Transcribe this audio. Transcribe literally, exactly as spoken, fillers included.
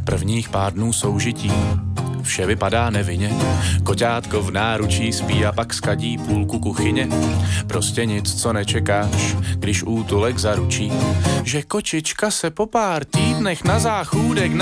prvních pár dnů soužití. Vše vypadá nevinně, koťátko v náručí spí a pak skadí půlku kuchyně. Prostě nic, co nečekáš, když útulek zaručí, že kočička se po pár týdnech na záchůdek